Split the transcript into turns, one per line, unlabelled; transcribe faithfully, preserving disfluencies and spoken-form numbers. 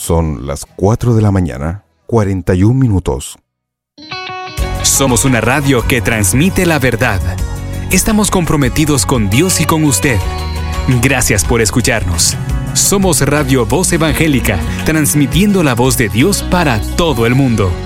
Son las cuatro de la mañana, cuarenta y un minutos.
Somos una radio que transmite la verdad. Estamos comprometidos con Dios y con usted. Gracias por escucharnos. Somos Radio Voz Evangélica, transmitiendo la voz de Dios para todo el mundo.